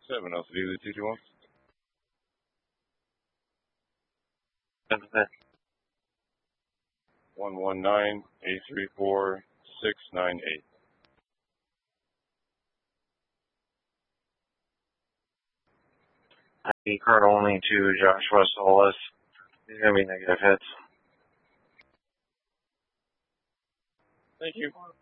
703 to 221. That's it. 119-834-698. ID card only to Joshua Solis. These are going to be negative hits. Thank you.